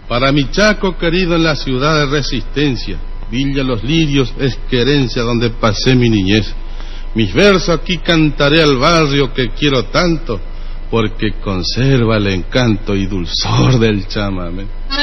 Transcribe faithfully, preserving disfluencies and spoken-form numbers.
Para mi Chaco querido en la ciudad de Resistencia, Villa Los Lirios es querencia donde pasé mi niñez. Mis versos aquí cantaré al barrio que quiero tanto, porque conserva el encanto y dulzor del chamamé.